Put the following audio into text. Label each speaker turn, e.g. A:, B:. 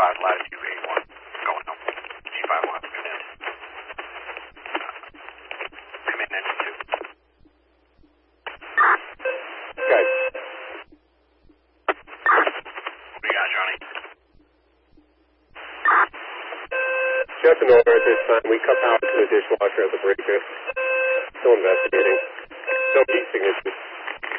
A: latitude 81, going home. G5 will have to come in. Come in engine 2.
B: Okay.
A: What do you got, Johnny?
B: Just an order at this time. We cut power to the dishwasher at the breaker. Still investigating. No heat signatures.